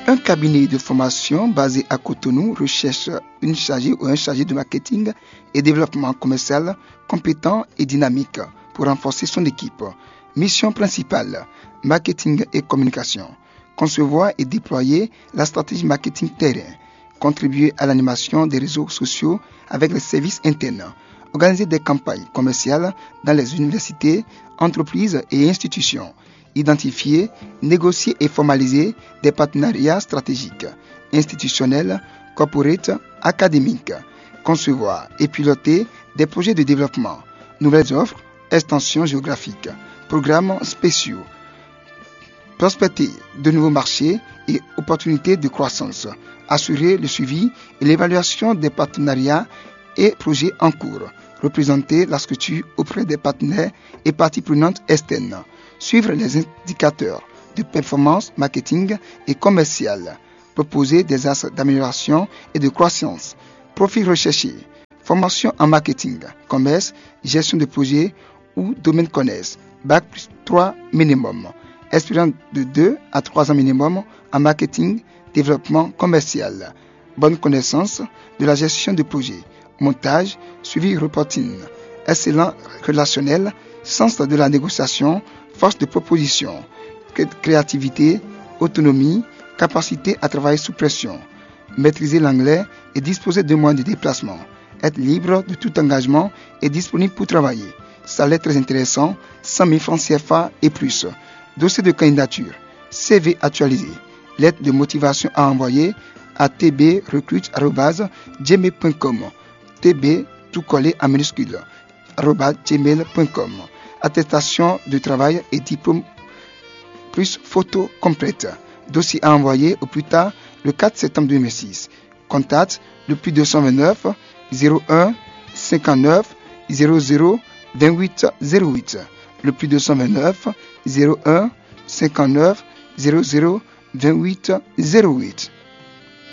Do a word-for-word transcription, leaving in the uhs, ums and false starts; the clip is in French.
Un cabinet de formation basé à Cotonou recherche une chargée ou un chargé de marketing et développement commercial compétent et dynamique pour renforcer son équipe. Mission principale, marketing et communication. Concevoir et déployer la stratégie marketing terrain. Contribuer à l'animation des réseaux sociaux avec les services internes. Organiser des campagnes commerciales dans les universités, entreprises et institutions. Identifier, négocier et formaliser des partenariats stratégiques, institutionnels, corporate, académiques. Concevoir et piloter des projets de développement, nouvelles offres, extensions géographiques, programmes spéciaux. Prospecter de nouveaux marchés et opportunités de croissance. Assurer le suivi et l'évaluation des partenariats et projets en cours. Représenter la structure auprès des partenaires et parties prenantes externes. Suivre les indicateurs de performance marketing et commerciale. Proposer des axes d'amélioration et de croissance. Profil recherché. Formation en marketing, commerce, gestion de projet ou domaine connaissent. Bac plus trois minimum. Expérience de deux à trois ans minimum en marketing, développement commercial. Bonne connaissance de la gestion de projet. Montage, suivi reporting. Excellent relationnel, sens de la négociation, force de proposition, créativité, autonomie, capacité à travailler sous pression, maîtriser l'anglais et disposer de moyens de déplacement, être libre de tout engagement et disponible pour travailler. Salaire très intéressant, cent mille francs C F A et plus. Dossier de candidature, C V actualisé, lettre de motivation à envoyer à t b recrute arobase gmail point com, tb tout collé en minuscule, arobase gmail point com. Attestation de travail et diplôme plus photo complète. Dossier à envoyer au plus tard le quatre septembre deux mille six. Contact le plus deux cent vingt-neuf zéro un cinquante-neuf zéro zéro vingt-huit zéro huit. Le plus deux cent vingt-neuf zéro un cinquante-neuf zéro zéro vingt-huit zéro huit.